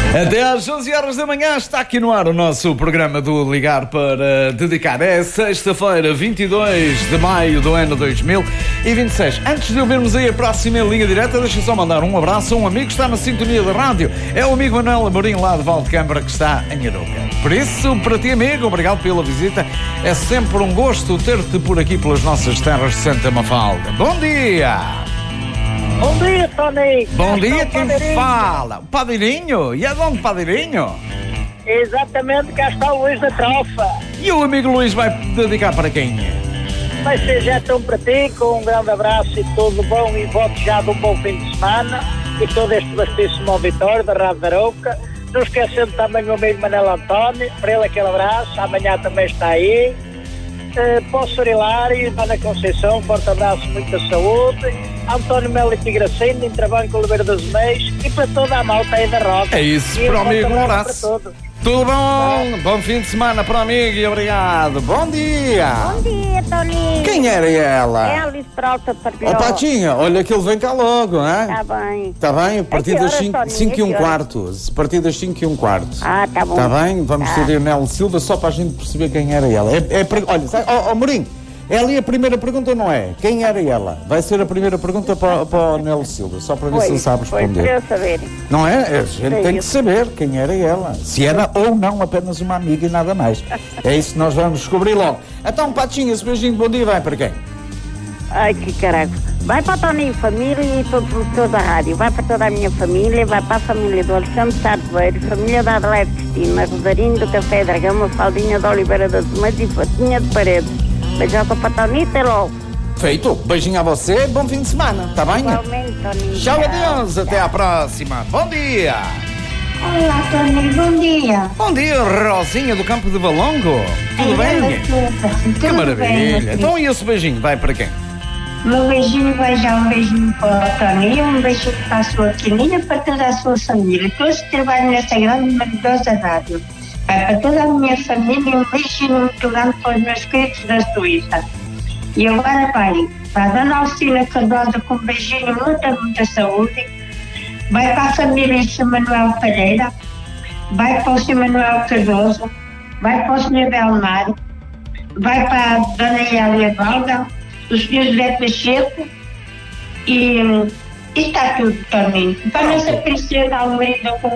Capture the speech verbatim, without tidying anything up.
Até às onze horas da manhã está aqui no ar o nosso programa do Ligar para Dedicar. É sexta-feira, vinte e dois de maio do ano dois mil e vinte e seis. Antes de ouvirmos aí a próxima linha direta, deixa só mandar um abraço a um amigo que está na sintonia da rádio. É o amigo Manuel Amorim, lá de Valdecâmara, que está em Arouca. Por isso, para ti, amigo, obrigado pela visita. É sempre um gosto ter-te por aqui pelas nossas terras de Santa Mafalda. Bom dia! Bom dia, Tony. Bom dia, quem fala? O Padrinho? E é de onde, Padrinho? Exatamente, cá está o Luís da Trofa. E o amigo Luís vai dedicar para quem? Vai ser já tão para ti, com um grande abraço e tudo bom, e voto já de um bom fim de semana e todo este vastíssimo auditório da Rádio da Arouca. Não esquecendo também o amigo Manel António, para ele aquele abraço, amanhã também está aí. Uh, Posso Hilário, Dona Conceição, forte abraço, muita saúde. António Melo e Tigracino, Intrabanco Oliveira das Meias e para toda a malta aí da Roca. É isso, e para o um amigo, um abraço abraço. para todos. Tudo bom? Bom. Bom fim de semana para o amigo e obrigado. Bom dia. Bom dia, Toninho. Quem era ela? É a Alice Prota de Partilhou. Ó, Patinha, olha que ele vem cá logo, não é? Tá bem. Está bem? A partir que das horas, Toninho? cinco e A um que horas? quarto. A partir das cinco e um quarto. Ah, tá bom. Está bem? Vamos Tá. ter a Nelo Silva só para a gente perceber quem era ela. É, é, per- olha, sabe- ó, ó, Mourinho, é ali a primeira pergunta, não é? Quem era ela? Vai ser a primeira pergunta para, para o Nelo Silva, só para ver se ele sabe Foi, para responder. eu saber. Não é? A gente É tem que isso. saber quem era ela. Se era ou não apenas uma amiga e nada mais. É isso que nós vamos descobrir logo. Então, Patinha, esse beijinho de bom dia vai para quem? Ai, que caralho. Vai para o Toninho Família e todos os produtores da rádio. Vai para toda a minha família, vai para a família do Alexandre Sardeiro, família da Adelaide Cristina, Rosarinho do Café Dragão, Mafaldinha da Oliveira das Mães e Fatinha de Paredes. Beijoca para Toninho, até logo. Feito. Beijinho a você, bom fim de semana. Está bem? Igualmente, Toninho. Tchau, adeus. Até à próxima. Bom dia. Olá, Tony, bom dia. Bom dia, Rosinha do Campo de Valongo. Tudo bem? Tudo Que maravilha. bem, Então, e esse beijinho vai para quem? meu beijinho vai já um beijinho para o Tony, um beijinho para a sua quinina, para toda a sua família, todos que trabalham nesta grande e maravilhosa rádio. Vai para toda a minha família, um beijinho muito grande para os meus queridos da Suíça. E agora vai para a Dona Alcina Cardosa com um beijinho, muita, muita saúde. Vai para a família de São Manuel Pereira, vai para o São Manuel Cardoso, vai para o senhor Belmar, vai para a Dona Elia Valga, o senhor José Pacheco e, e está tudo também. Para a nossa princesa Almeida com